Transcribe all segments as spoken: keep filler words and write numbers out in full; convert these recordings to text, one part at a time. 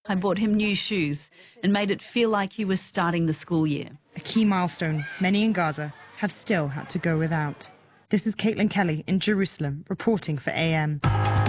I bought him new shoes and made it feel like he was starting the school year. A key milestone many in Gaza have still had to go without. This is Caitlin Kelly in Jerusalem reporting for A M.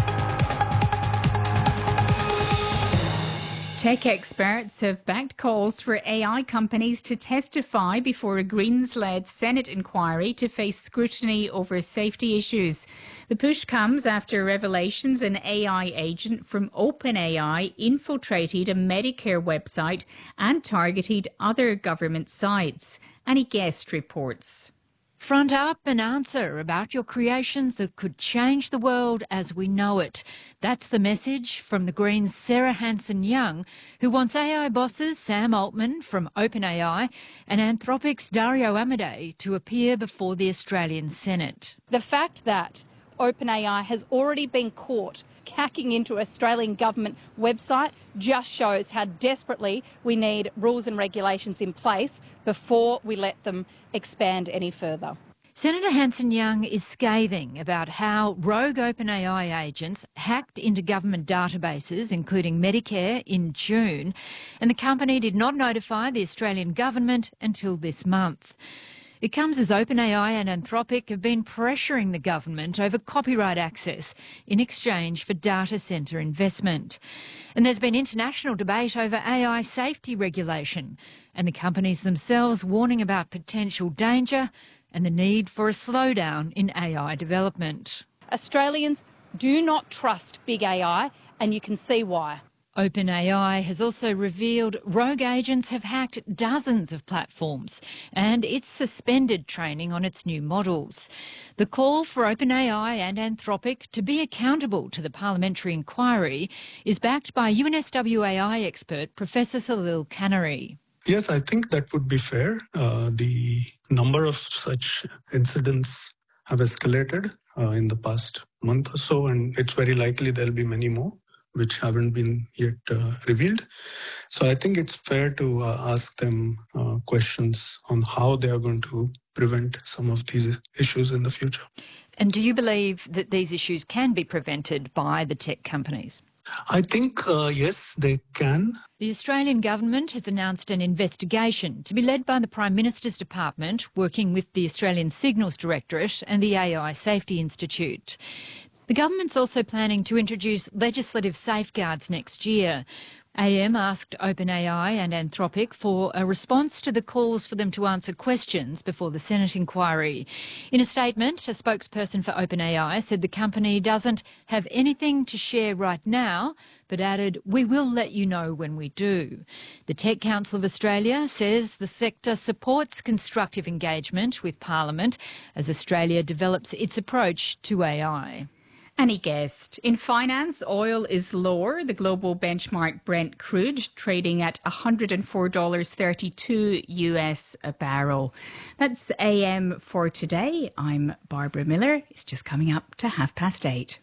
Tech experts have backed calls for A I companies to testify before a Greens-led Senate inquiry to face scrutiny over safety issues. The push comes after revelations an A I agent from OpenAI infiltrated a Medicare website and targeted other government sites. Annie Guest reports. Front up and answer about your creations that could change the world as we know it. That's the message from the Greens' Sarah Hanson-Young, who wants A I bosses Sam Altman from OpenAI and Anthropic's Dario Amodei to appear before the Australian Senate. The fact that OpenAI has already been caught hacking into Australian government website just shows how desperately we need rules and regulations in place before we let them expand any further. Senator Hanson-Young is scathing about how rogue OpenAI agents hacked into government databases, including Medicare, in June, and the company did not notify the Australian government until this month. It comes as OpenAI and Anthropic have been pressuring the government over copyright access in exchange for data centre investment. And there's been international debate over A I safety regulation and the companies themselves warning about potential danger and the need for a slowdown in A I development. Australians do not trust big A I, and you can see why. OpenAI has also revealed rogue agents have hacked dozens of platforms and it's suspended training on its new models. The call for OpenAI and Anthropic to be accountable to the parliamentary inquiry is backed by U N S W A I expert Professor Salil Kanari. Yes, I think that would be fair. Uh, the number of such incidents have escalated uh, in the past month or so, and it's very likely there'll be many more which haven't been yet uh, revealed. So I think it's fair to uh, ask them uh, questions on how they are going to prevent some of these issues in the future. And do you believe that these issues can be prevented by the tech companies? I think, uh, yes, they can. The Australian government has announced an investigation to be led by the Prime Minister's Department, working with the Australian Signals Directorate and the A I Safety Institute. The government's also planning to introduce legislative safeguards next year. A M asked OpenAI and Anthropic for a response to the calls for them to answer questions before the Senate inquiry. In a statement, a spokesperson for OpenAI said the company doesn't have anything to share right now, but added, "We will let you know when we do." The Tech Council of Australia says the sector supports constructive engagement with Parliament as Australia develops its approach to A I. Annie Guest. In finance, oil is lower. The global benchmark Brent crude trading at one hundred four dollars and thirty-two cents U S a barrel. That's A M for today. I'm Barbara Miller. It's just coming up to half past eight.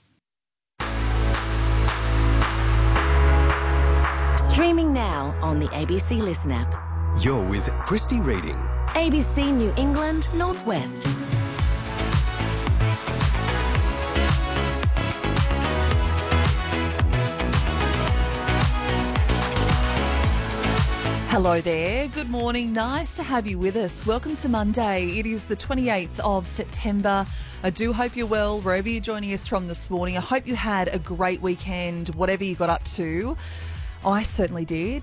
Streaming now on the A B C Listen app. You're with Christy Reading. A B C New England Northwest. Hello there. Good morning. Nice to have you with us. Welcome to Monday. It is the twenty-eighth of September. I do hope you're well wherever you're joining us from this morning. I hope you had a great weekend, whatever you got up to. I certainly did.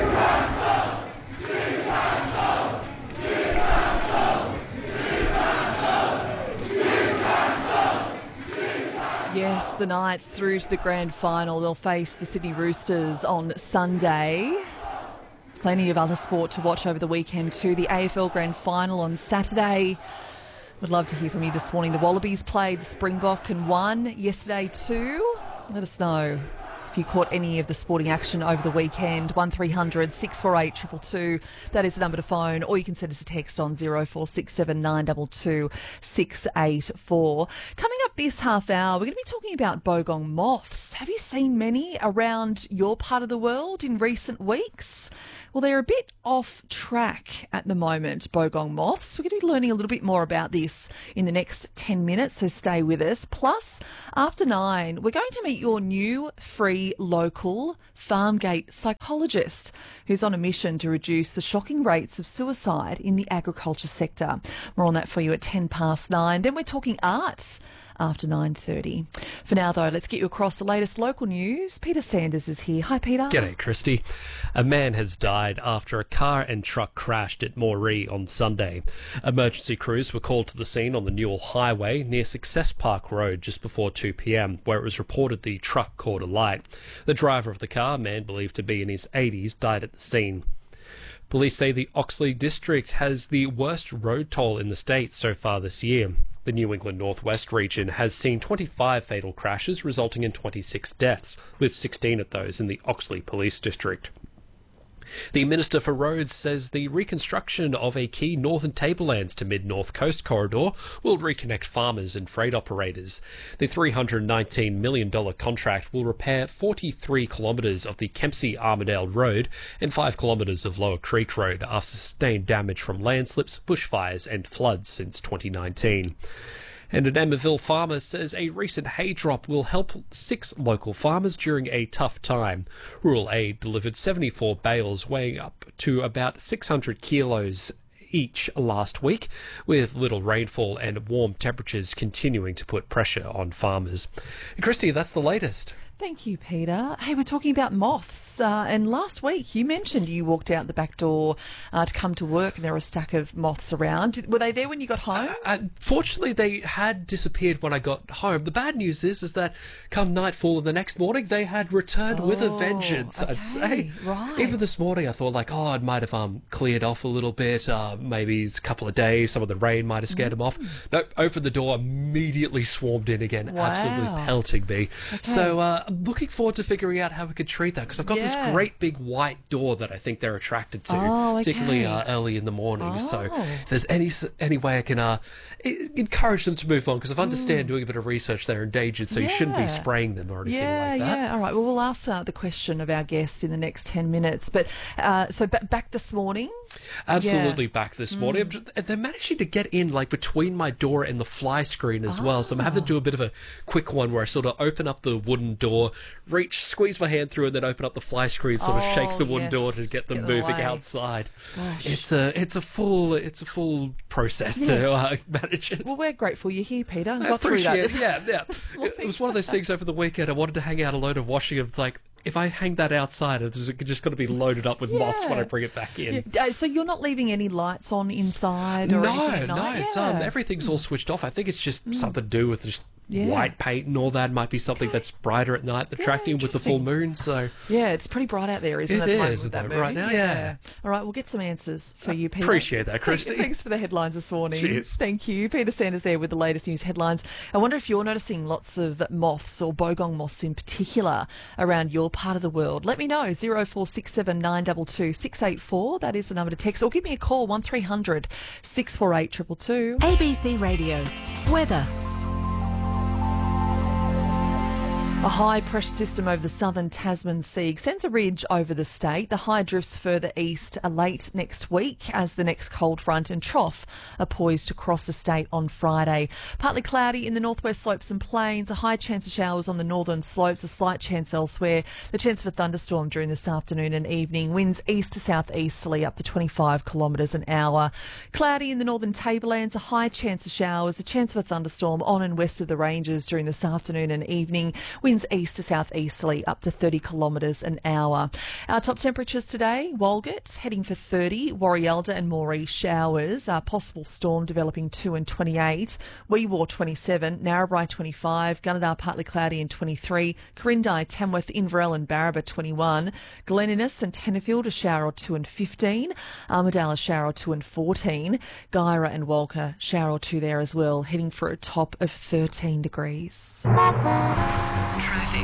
Yes, the Knights through to the grand final. They'll face the Sydney Roosters on Sunday. Plenty of other sport to watch over the weekend too. The A F L Grand Final on Saturday. Would love to hear from you this morning. The Wallabies played the Springbok and won yesterday too. Let us know if you caught any of the sporting action over the weekend. one three hundred six four eight two two two. That is the number to phone, or you can send us a text on zero four six seven nine two two six eight four. Coming up this half hour, we're going to be talking about bogong moths. Have you seen many around your part of the world in recent weeks? Well, they're a bit off track at the moment, bogong moths. We're going to be learning a little bit more about this in the next ten minutes, so stay with us. Plus, after nine, we're going to meet your new free local farmgate psychologist who's on a mission to reduce the shocking rates of suicide in the agriculture sector. More on that for you at ten past nine. Then we're talking art after nine thirty. For now, though, let's get you across the latest local news. Peter Sanders is here. Hi, Peter. G'day, Christy. A man has died after a car and truck crashed at Moree on Sunday. Emergency crews were called to the scene on the Newell Highway near Success Park Road just before two p.m, where it was reported the truck caught alight. The driver of the car, a man believed to be in his eighties, died at the scene. Police say the Oxley district has the worst road toll in the state so far this year. The New England Northwest region has seen twenty-five fatal crashes, resulting in twenty-six deaths, with sixteen of those in the Oxley Police District. The Minister for Roads says the reconstruction of a key northern tablelands to mid-north coast corridor will reconnect farmers and freight operators. The three hundred nineteen million dollars contract will repair forty-three kilometres of the Kempsey-Armidale Road and five kilometres of Lower Creek Road after sustained damage from landslips, bushfires and floods since twenty nineteen. And an Emmaville farmer says a recent hay drop will help six local farmers during a tough time. Rural Aid delivered seventy-four bales weighing up to about six hundred kilos each last week, with little rainfall and warm temperatures continuing to put pressure on farmers. Christy, that's the latest. Thank you, Peter. Hey, we're talking about moths. Uh, and last week you mentioned you walked out the back door uh, to come to work and there were a stack of moths around. Were they there when you got home? Uh, uh, fortunately, they had disappeared when I got home. The bad news is is that come nightfall and the next morning, they had returned oh, with a vengeance, okay, I'd say. Right. Even this morning, I thought, like, oh, it might have um, cleared off a little bit. Uh, maybe it's a couple of days. Some of the rain might have scared mm. them off. Nope, opened the door, immediately swarmed in again, wow. absolutely pelting me. Okay. So uh, I'm looking forward to figuring out how we could treat that, because I've got yeah. this great big white door that I think they're attracted to, oh, okay. particularly uh, early in the morning. Oh. So if there's any any way I can uh, encourage them to move on, because I understand mm. doing a bit of research, they're endangered, so yeah. you shouldn't be spraying them or anything yeah, like that. Yeah, all right. Well, we'll ask uh, the question of our guest in the next ten minutes. But uh, so b- back this morning? Absolutely yeah. back this morning. Mm. They're managing to get in like between my door and the fly screen as ah. well. So I'm having to do a bit of a quick one where I sort of open up the wooden door, reach, squeeze my hand through, and then open up the fly screen, sort of oh, shake the wooden yes. door to get them get moving away. outside. Gosh. It's a it's a full it's a full process yeah. to uh, manage it. Well, we're grateful you're here, Peter. I got through that. It. Yeah, yeah. It was one of those things over the weekend. I wanted to hang out a load of washing of like, if I hang that outside, it's just going to be loaded up with yeah. moths when I bring it back in. Yeah. Uh, so you're not leaving any lights on inside? Or no, anything no. like? It's yeah. um, everything's all switched off. I think it's just mm. something to do with just yeah. white paint and all that. Might be something okay. that's brighter at night, attracting yeah, with the full moon. So yeah, it's pretty bright out there, isn't it? It at the is with that moon? right now. Yeah. yeah. All right, we'll get some answers for you, Peter. Appreciate that, Christy. Thanks for the headlines this morning. Cheers. Thank you, Peter Sanders there with the latest news headlines. I wonder if you're noticing lots of moths or bogong moths in particular around your part of the world. Let me know. Zero four six seven nine two two six eight four. That is the number to text, or give me a call one three hundred six four eight two two two. A B C Radio weather. A high pressure system over the southern Tasman Sea extends a ridge over the state. The high drifts further east late next week as the next cold front and trough are poised to cross the state on Friday. Partly cloudy in the northwest slopes and plains. A high chance of showers on the northern slopes, a slight chance elsewhere. The chance of a thunderstorm during this afternoon and evening. Winds east to southeasterly up to twenty-five kilometres an hour. Cloudy in the northern tablelands. A high chance of showers. A chance of a thunderstorm on and west of the ranges during this afternoon and evening. Winds east to southeasterly up to thirty kilometres an hour. Our top temperatures today: Walgett heading for thirty, Warialda and Moree showers, uh, possible storm developing two and twenty-eight, Wee Waa twenty-seven, Narrabri twenty-five, Gunnedah partly cloudy and twenty-three, Corindai, Tamworth, Inverell and Barraba twenty-one, Glen Innes and Tenterfield a shower or two and fifteen, Armidale a shower or two and fourteen, Guyra and Walker shower or two there as well, heading for a top of thirteen degrees. Traffic.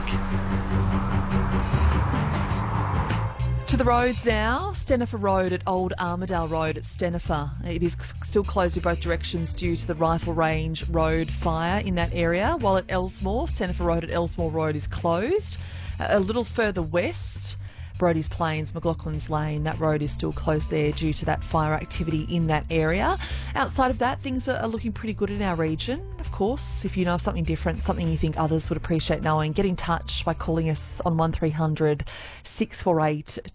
To the roads now. Stenifer Road at Old Armidale Road at Stenifer. It is still closed in both directions due to the Rifle Range Road fire in that area, while at Elsmore, Stenifer Road at Elsmore Road is closed. A little further west Brodie's Plains, McLaughlin's Lane, that road is still closed there due to that fire activity in that area. Outside of that, things are looking pretty good in our region. Of course, if you know of something different, something you think others would appreciate knowing, get in touch by calling us on one three hundred six four eight